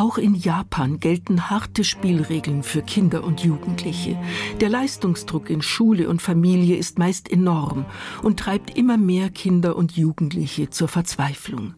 Auch in Japan gelten harte Spielregeln für Kinder und Jugendliche. Der Leistungsdruck in Schule und Familie ist meist enorm und treibt immer mehr Kinder und Jugendliche zur Verzweiflung.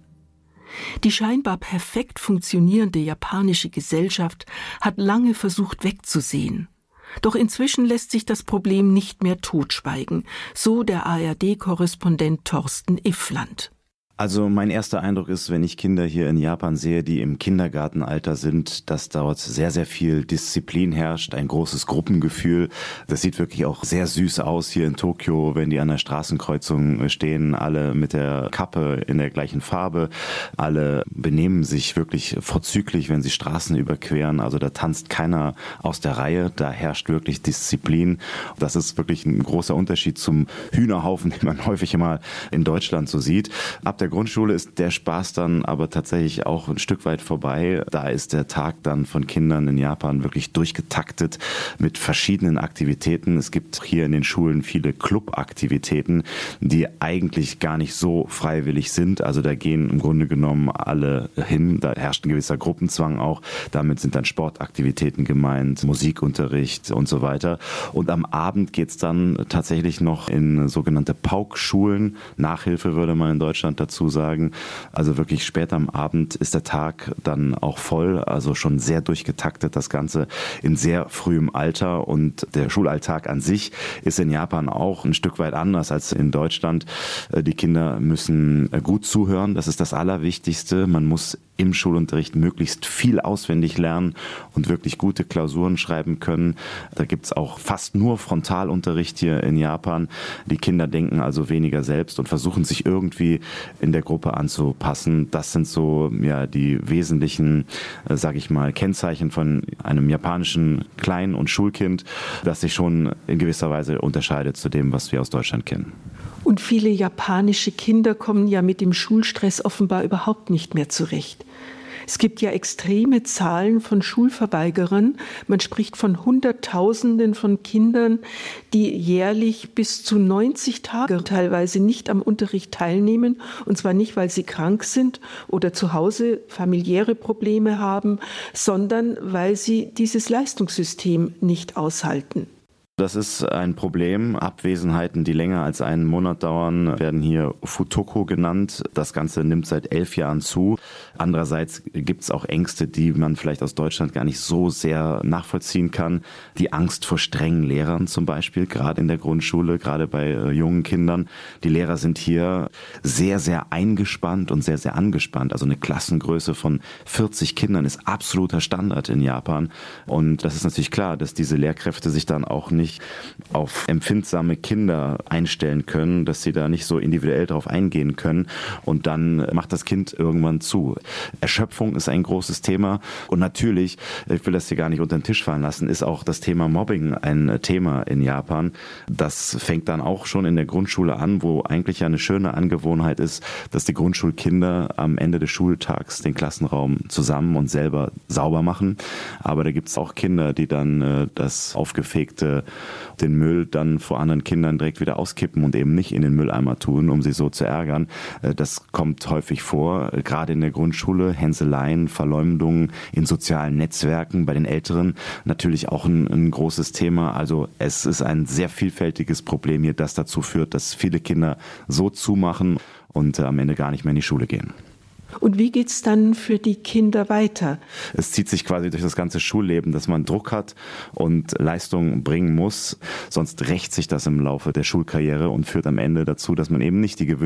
Die scheinbar perfekt funktionierende japanische Gesellschaft hat lange versucht wegzusehen. Doch inzwischen lässt sich das Problem nicht mehr totschweigen, so der ARD-Korrespondent Thorsten Iffland. Also mein erster Eindruck ist, wenn ich Kinder hier in Japan sehe, die im Kindergartenalter sind, dass dort sehr, sehr viel Disziplin herrscht, ein großes Gruppengefühl. Das sieht wirklich auch sehr süß aus hier in Tokio, wenn die an der Straßenkreuzung stehen, alle mit der Kappe in der gleichen Farbe. Alle benehmen sich wirklich vorzüglich, wenn sie Straßen überqueren. Also da tanzt keiner aus der Reihe, da herrscht wirklich Disziplin. Das ist wirklich ein großer Unterschied zum Hühnerhaufen, den man häufig immer in Deutschland so sieht. Ab der Grundschule ist der Spaß dann aber tatsächlich auch ein Stück weit vorbei. Da ist der Tag dann von Kindern in Japan wirklich durchgetaktet mit verschiedenen Aktivitäten. Es gibt hier in den Schulen viele Clubaktivitäten, die eigentlich gar nicht so freiwillig sind. Also da gehen im Grunde genommen alle hin. Da herrscht ein gewisser Gruppenzwang auch. Damit sind dann Sportaktivitäten gemeint, Musikunterricht und so weiter. Und am Abend geht's dann tatsächlich noch in sogenannte Pauk-Schulen. Nachhilfe würde man in Deutschland dazu sagen. Also wirklich spät am Abend ist der Tag dann auch voll, also schon sehr durchgetaktet das Ganze in sehr frühem Alter, und der Schulalltag an sich ist in Japan auch ein Stück weit anders als in Deutschland. Die Kinder müssen gut zuhören, das ist das Allerwichtigste. Man muss im Schulunterricht möglichst viel auswendig lernen und wirklich gute Klausuren schreiben können. Da gibt's auch fast nur Frontalunterricht hier in Japan. Die Kinder denken also weniger selbst und versuchen sich irgendwie in der Gruppe anzupassen. Das sind so die wesentlichen, sage ich mal, Kennzeichen von einem japanischen Klein- und Schulkind, das sich schon in gewisser Weise unterscheidet zu dem, was wir aus Deutschland kennen. Und viele japanische Kinder kommen ja mit dem Schulstress offenbar überhaupt nicht mehr zurecht. Es gibt ja extreme Zahlen von Schulverweigerern. Man spricht von Hunderttausenden von Kindern, die jährlich bis zu 90 Tage teilweise nicht am Unterricht teilnehmen. Und zwar nicht, weil sie krank sind oder zu Hause familiäre Probleme haben, sondern weil sie dieses Leistungssystem nicht aushalten. Das ist ein Problem. Abwesenheiten, die länger als einen Monat dauern, werden hier Futoko genannt. Das Ganze nimmt seit 11 Jahren zu. Andererseits gibt es auch Ängste, die man vielleicht aus Deutschland gar nicht so sehr nachvollziehen kann. Die Angst vor strengen Lehrern zum Beispiel, gerade in der Grundschule, gerade bei jungen Kindern. Die Lehrer sind hier sehr, sehr eingespannt und sehr, sehr angespannt. Also eine Klassengröße von 40 Kindern ist absoluter Standard in Japan. Und das ist natürlich klar, dass diese Lehrkräfte sich dann auch nicht auf empfindsame Kinder einstellen können, dass sie da nicht so individuell drauf eingehen können, und dann macht das Kind irgendwann zu. Erschöpfung ist ein großes Thema, und natürlich, ich will das hier gar nicht unter den Tisch fallen lassen, ist auch das Thema Mobbing ein Thema in Japan. Das fängt dann auch schon in der Grundschule an, wo eigentlich ja eine schöne Angewohnheit ist, dass die Grundschulkinder am Ende des Schultags den Klassenraum zusammen und selber sauber machen. Aber da gibt es auch Kinder, die dann das aufgefegte, den Müll dann vor anderen Kindern direkt wieder auskippen und eben nicht in den Mülleimer tun, um sie so zu ärgern. Das kommt häufig vor, gerade in der Grundschule. Hänseleien, Verleumdungen in sozialen Netzwerken bei den Älteren, natürlich auch ein großes Thema. Also es ist ein sehr vielfältiges Problem hier, das dazu führt, dass viele Kinder so zumachen und am Ende gar nicht mehr in die Schule gehen. Und wie geht's dann für die Kinder weiter? Es zieht sich quasi durch das ganze Schulleben, dass man Druck hat und Leistung bringen muss. Sonst rächt sich das im Laufe der Schulkarriere und führt am Ende dazu, dass man eben nicht die